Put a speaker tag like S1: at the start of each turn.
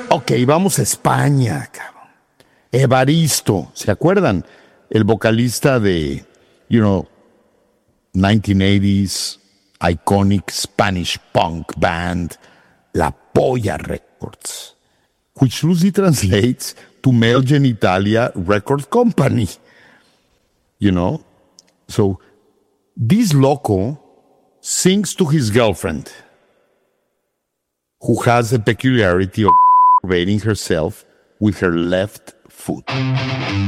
S1: Ok, vamos a España, cabrón. Evaristo, ¿se acuerdan? El vocalista de, 1980s iconic Spanish punk band, La Polla Records, which loosely translates to Male Genitalia Record Company. So this loco sings to his girlfriend, who has the peculiarity of masturbating herself with her left foot.